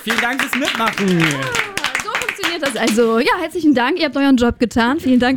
Vielen Dank fürs Mitmachen. So funktioniert das also. Ja, herzlichen Dank. Ihr habt euren Job getan. Vielen Dank.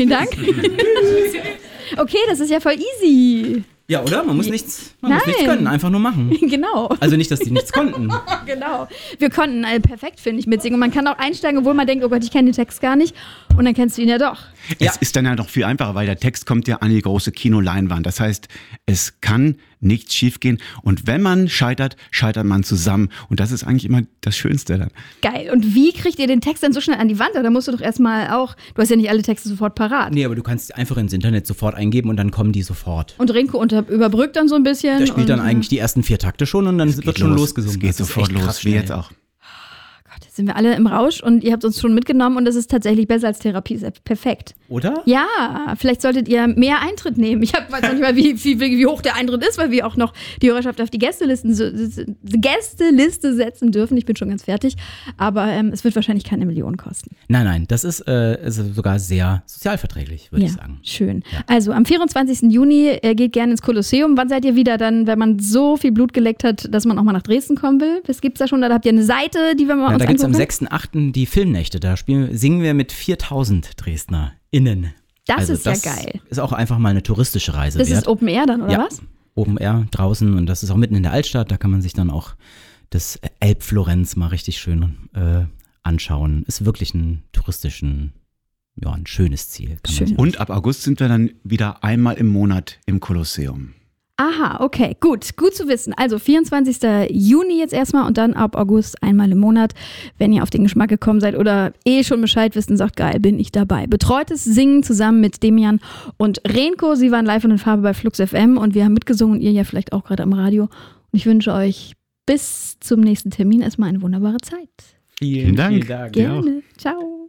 Okay, das ist ja voll easy. Ja, oder? Man muss nichts können, einfach nur machen. Genau. Also nicht, dass die nichts konnten. Genau. Wir konnten perfekt, finde ich, mitsingen. Und man kann auch einsteigen, obwohl man denkt, oh Gott, ich kenne den Text gar nicht. Und dann kennst du ihn ja doch. Es ist dann ja noch viel einfacher, weil der Text kommt ja an die große Kinoleinwand. Das heißt, es kann nichts schiefgehen. Und wenn man scheitert, scheitert man zusammen. Und das ist eigentlich immer das Schönste dann. Geil. Und wie kriegt ihr den Text dann so schnell an die Wand? Da musst du doch erstmal auch, du hast ja nicht alle Texte sofort parat. Nee, aber du kannst einfach ins Internet sofort eingeben und dann kommen die sofort. Und Rinko überbrückt dann so ein bisschen. Der spielt dann eigentlich die ersten 4 Takte schon und dann wird schon losgesungen. Es geht sofort los, wie jetzt auch. Gott, jetzt sind wir alle im Rausch und ihr habt uns schon mitgenommen und das ist tatsächlich besser als Therapie. Ist perfekt. Oder? Ja, vielleicht solltet ihr mehr Eintritt nehmen. Ich weiß noch nicht mal, wie hoch der Eintritt ist, weil wir auch noch die Hörerschaft auf die Gästeliste setzen dürfen. Ich bin schon ganz fertig. Aber es wird wahrscheinlich keine Million kosten. Nein, das ist sogar sehr sozialverträglich, würde ich sagen. Schön. Ja. Also am 24. Juni geht gerne ins Kolosseum. Wann seid ihr wieder dann, wenn man so viel Blut geleckt hat, dass man auch mal nach Dresden kommen will? Was gibt's da schon? Da habt ihr eine Seite, die wir mal uns da gibt es am angucken? 6.8. die Filmnächte. Da singen wir mit 4.000 DresdnerInnen. Das ist ja das geil. Ist auch einfach mal eine touristische Reise Das wert. ist Open Air dann, oder was? Open Air draußen und das ist auch mitten in der Altstadt. Da kann man sich dann auch das Elbflorenz mal richtig schön anschauen. Ist wirklich ein schönes Ziel. Kann man sagen. Und ab August sind wir dann wieder einmal im Monat im Kolosseum. Aha, okay, gut zu wissen. Also 24. Juni jetzt erstmal und dann ab August einmal im Monat. Wenn ihr auf den Geschmack gekommen seid oder schon Bescheid wisst und sagt, geil, bin ich dabei. Betreutes Singen zusammen mit Demian und Renko. Sie waren live und in Farbe bei Flux FM und wir haben mitgesungen und ihr ja vielleicht auch gerade am Radio. Und ich wünsche euch bis zum nächsten Termin erstmal eine wunderbare Zeit. Vielen Dank. Gerne. Ciao.